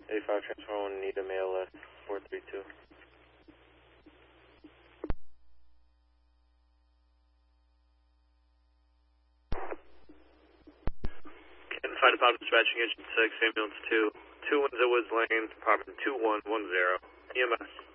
85 transfer 1, need a male left, 432. Canton Fire Department dispatching engine 6, ambulance 2, 210 Woods Lane, apartment 2110, EMS.